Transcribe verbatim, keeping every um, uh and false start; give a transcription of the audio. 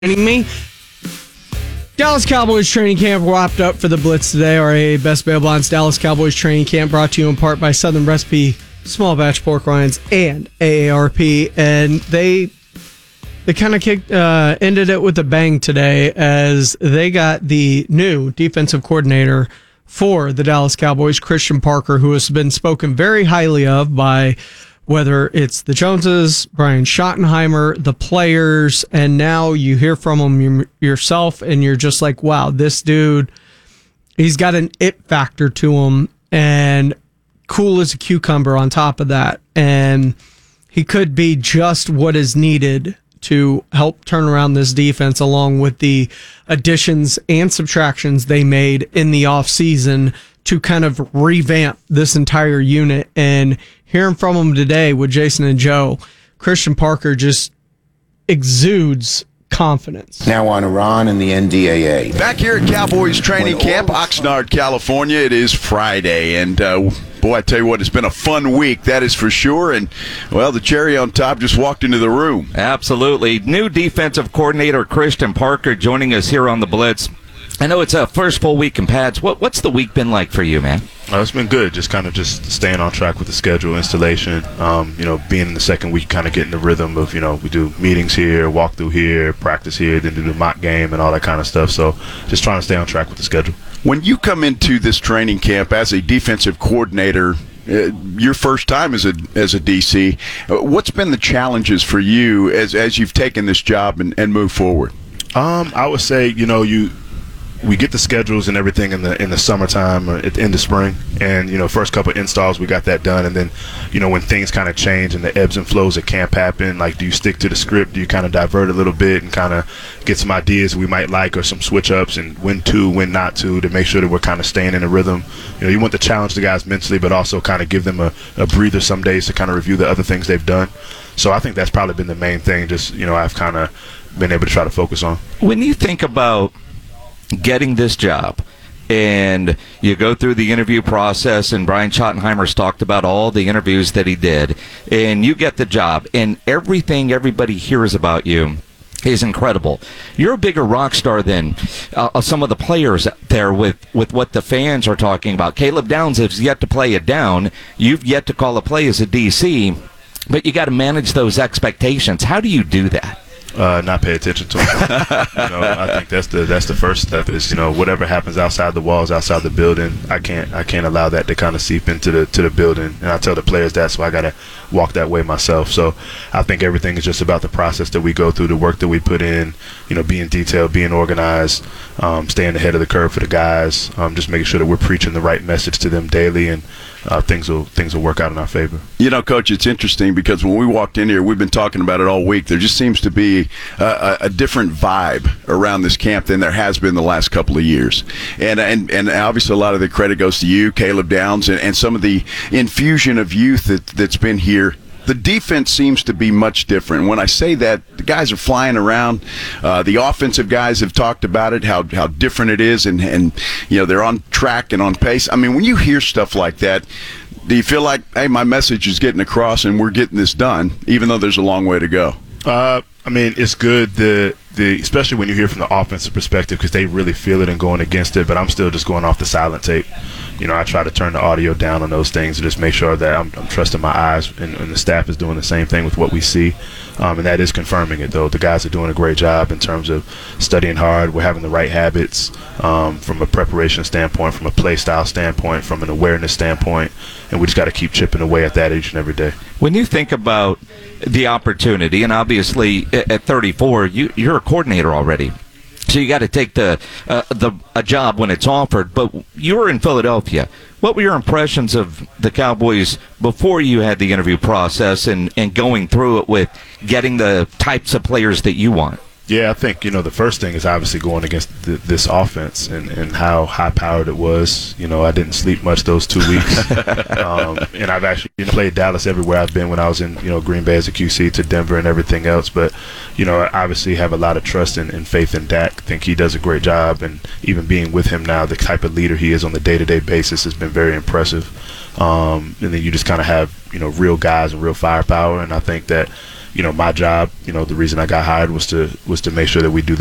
Joining me. Dallas Cowboys training camp wrapped up for the Blitz today. R A A Best Bail Bonds Dallas Cowboys training camp brought to you in part by Southern Recipe, Small Batch Pork Rinds, and A A R P. And they they kind of kicked uh, ended it with a bang today as they got the new defensive coordinator for the Dallas Cowboys, Christian Parker, who has been spoken very highly of by whether it's the Joneses, Brian Schottenheimer, the players, and now you hear from him yourself, and you're just like, wow, this dude, he's got an it factor to him, and cool as a cucumber on top of that. And he could be just what is needed to help turn around this defense, along with the additions and subtractions they made in the offseason to kind of revamp this entire unit. And hearing from him today with Jason and Joe, Christian Parker just exudes confidence. Now on Iran and the N D A A. Back here at Cowboys training camp, Oxnard, California. It is Friday, and uh, boy, I tell you what, it's been a fun week, that is for sure. And, well, the cherry on top just walked into the room. Absolutely. New defensive coordinator Christian Parker joining us here on the Blitz. I know it's a first full week in pads. What, what's the week been like for you, man? Uh, it's been good, just kind of just staying on track with the schedule, installation, um, you know, being in the second week, kind of getting the rhythm of, you know, we do meetings here, walk through here, practice here, then do the mock game and all that kind of stuff. So just trying to stay on track with the schedule. When you come into this training camp as a defensive coordinator, uh, your first time as a as a D C, uh, what's been the challenges for you as, as you've taken this job and, and moved forward? Um, I would say, you know, you we get the schedules and everything in the in the summertime or at the end of spring, and you know, first couple of installs we got that done, and then you know, when things kind of change and the ebbs and flows at camp happen, like do you stick to the script, do you kind of divert a little bit and kind of get some ideas we might like or some switch ups and when to, when not to, to make sure that we're kind of staying in a rhythm. You know, you want to challenge the guys mentally, but also kind of give them a, a breather some days to kind of review the other things they've done. So I think that's probably been the main thing, just, you know, I've kind of been able to try to focus on. When you think about getting this job and you go through the interview process, and Brian Schottenheimer's talked about all the interviews that he did, and you get the job and everything everybody hears about you is incredible. You're a bigger rock star than uh, some of the players there with, with what the fans are talking about. Caleb Downs has yet to play it down. You've yet to call a play as a D C, but you got to manage those expectations. How do you do that? Uh, not pay attention to them. you know, I think that's the that's the first step. Is, you know, whatever happens outside the walls, outside the building, I can't I can't allow that to kind of seep into the to the building. And I tell the players that, so I gotta walk that way myself. So I think everything is just about the process that we go through, the work that we put in. You know, being detailed, being organized, um, staying ahead of the curve for the guys, um, just making sure that we're preaching the right message to them daily, and uh, things will things will work out in our favor. You know, Coach, it's interesting because when we walked in here, we've been talking about it all week. There just seems to be a, a different vibe around this camp than there has been the last couple of years. And and, and obviously a lot of the credit goes to you, Caleb Downs, and, and some of the infusion of youth that, that's been here. The defense seems to be much different. When I say that, the guys are flying around. Uh, the offensive guys have talked about it, how how different it is, and, and you know, they're on track and on pace. I mean, when you hear stuff like that, do you feel like, hey, my message is getting across and we're getting this done, even though there's a long way to go? Uh, I mean, it's good, the the especially when you hear from the offensive perspective, because they really feel it and going against it, but I'm still just going off the silent tape. You know, I try to turn the audio down on those things and just make sure that I'm, I'm trusting my eyes, and, and the staff is doing the same thing with what we see. Um, and that is confirming it, though. The guys are doing a great job in terms of studying hard. We're having the right habits um, from a preparation standpoint, from a play style standpoint, from an awareness standpoint, and we just got to keep chipping away at that each and every day. When you think about the opportunity, and obviously at thirty-four, you, you're a coordinator already. So you got to take the uh, the a job when it's offered. But you were in Philadelphia. What were your impressions of the Cowboys before you had the interview process and, and going through it with getting the types of players that you want? Yeah, I think, you know, the first thing is obviously going against the, this offense and, and how high-powered it was. You know, I didn't sleep much those two weeks. um, and I've actually you know, played Dallas everywhere I've been when I was in, you know, Green Bay as a Q C, to Denver and everything else. But, you know, I obviously have a lot of trust and, and faith in Dak. I think he does a great job. And even being with him now, the type of leader he is on the day-to-day basis has been very impressive. Um, and then you just kind of have, you know, real guys and real firepower. And I think that, you know, my job, you know, the reason I got hired was to was to make sure that we do